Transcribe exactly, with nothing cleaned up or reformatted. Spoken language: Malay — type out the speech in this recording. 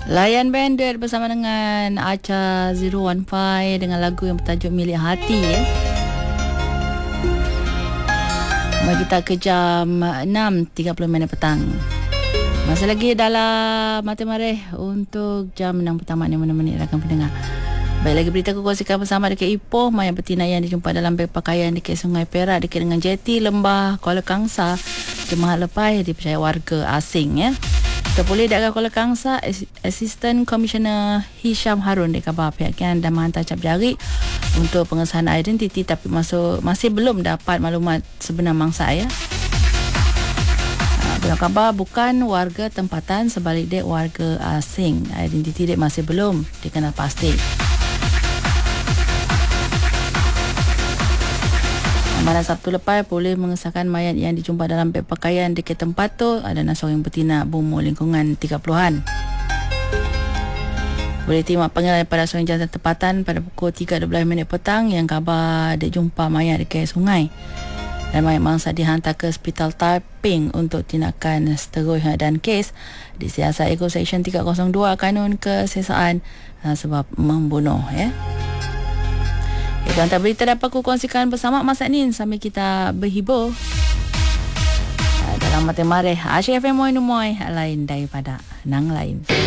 Layan Band duet bersama dengan Acha zero one five dengan lagu yang bertajuk Milik Hati ya. Mari kita ke jam enam tiga puluh minit petang. Masih lagi dalam Mata Mareh untuk jam enam petang maknanya mana-mana rakan pendengar. Baik, lagi berita aku kongsikan bersama dekat Ipoh, mayat betina yang dijumpa dalam beg pakaian dekat Sungai Perak dekat dengan jeti Lembah Kuala Kangsar Jemaah Lepai dipercaya warga asing ya. Terpulih daerah Kuala Kangsar, Assistant Commissioner Hisham Harun dia khabar pihaknya dah menghantar cap jari untuk pengesahan identiti tapi masuk, masih belum dapat maklumat sebenar mangsa ya. Dalam khabar bukan warga tempatan, sebalik dia warga asing. Identiti dia masih belum dikenal pasti. Malam Sabtu lepas, polis mengesahkan mayat yang dijumpa dalam beg pakaian dekat tempat tu adalah seorang betina berumur lingkungan tiga puluhan. Boleh terima panggilan daripada seorang jantan tempatan pada pukul tiga dua belas minit petang yang khabar dia jumpa mayat dekat sungai. Dan mayat mangsa dihantar ke Hospital Taiping untuk tindakan seterusnya dan kes disiasat ikut Seksyen tiga kosong dua Kanun Kesesaan sebab membunuh ya. Itu antara berita dapat aku kongsikan bersama masa ni sambil kita berhibur dalam Mata Mareh Asyik F M Moy Numoy lain daripada nang lain.